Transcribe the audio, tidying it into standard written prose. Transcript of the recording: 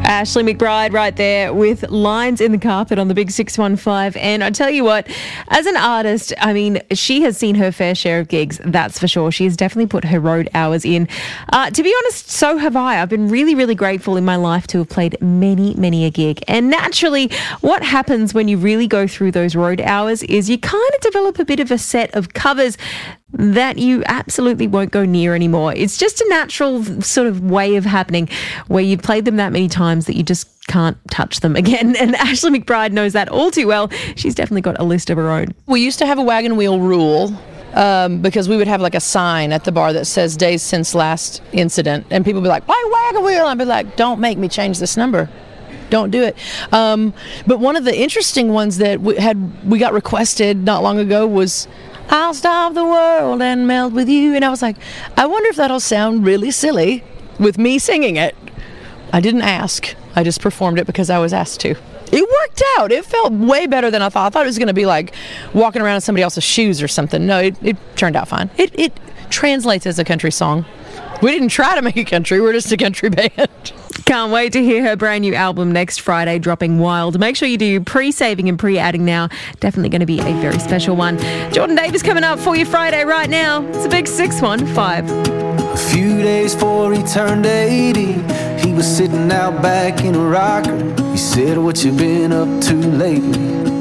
Ashley McBride right there with Lines in the Carpet on the Big 615. And I tell you what, as an artist, I mean, she has seen her fair share of gigs, that's for sure. She has definitely put her road hours in. To be honest, so have I. I've been really, really grateful in my life to have played many, many a gig. And naturally, what happens when you really go through those road hours is you kind of develop a bit of a set of covers that you absolutely won't go near anymore. It's just a natural sort of way of happening where you've played them that many times that you just can't touch them again. And Ashley McBride knows that all too well. She's definitely got a list of her own. We used to have a wagon wheel rule because we would have like a sign at the bar that says days since last incident. And people would be like, why wagon wheel? And I'd be like, don't make me change this number. Don't do it. But one of the interesting ones that we got requested not long ago was I'll stop the world and melt with you. And I was like, I wonder if that'll sound really silly with me singing it. I didn't ask. I just performed it because I was asked to. It worked out. It felt way better than I thought. I thought it was going to be like walking around in somebody else's shoes or something. No, it turned out fine. It translates as a country song. We didn't try to make it country. We're just a country band. Can't wait to hear her brand new album next Friday, dropping wild. Make sure you do pre-saving and pre-adding now. Definitely going to be a very special one. Jordan Davis coming up for you Friday right now. It's a Big 615. A few days before he turned 80, he was sitting out back in a rocker. He said, what you been up to lately?